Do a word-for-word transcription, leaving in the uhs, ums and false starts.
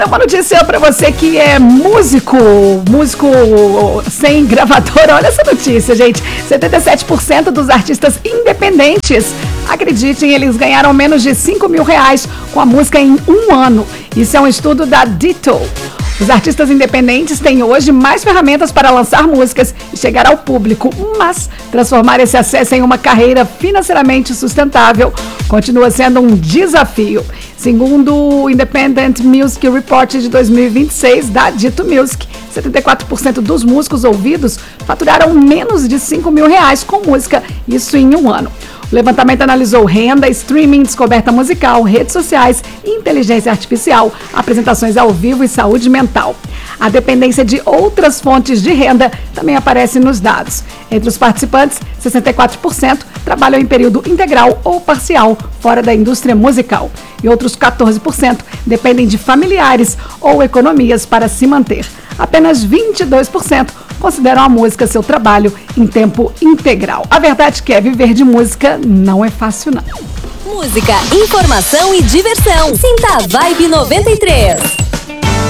Uma notícia para você que é músico, músico sem gravadora. Olha essa notícia, gente. setenta e sete por cento dos artistas independentes, acreditem, eles ganharam menos de cinco mil reais com a música em um ano. Isso é um estudo da Ditto. Os artistas independentes têm hoje mais ferramentas para lançar músicas e chegar ao público, mas transformar esse acesso em uma carreira financeiramente sustentável continua sendo um desafio. Segundo o Independent Music Report de dois mil e vinte e seis da Ditto Music, setenta e quatro por cento dos músicos ouvidos faturaram menos de cinco mil reais com música, isso em um ano. O levantamento analisou renda, streaming, descoberta musical, redes sociais, inteligência artificial, apresentações ao vivo e saúde mental. A dependência de outras fontes de renda também aparece nos dados. Entre os participantes, sessenta e quatro por cento trabalham em período integral ou parcial fora da indústria musical. E outros quatorze por cento dependem de familiares ou economias para se manter. Apenas vinte e dois por cento consideram a música seu trabalho em tempo integral. A verdade é que é viver de música não é fácil, não. Música, informação e diversão. Sinta a Vibe noventa e três.